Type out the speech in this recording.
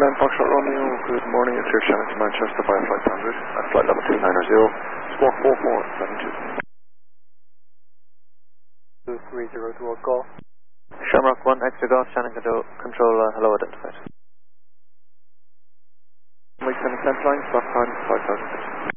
Foxtrot Romeo, good morning, it's your Shannon to Manchester via flight 100 at flight level 290, squawk 4472. 2302 Golf. Shamrock 1, extra golf, Shannon control, hello identified. Mike 7 line, stop time 5000 feet.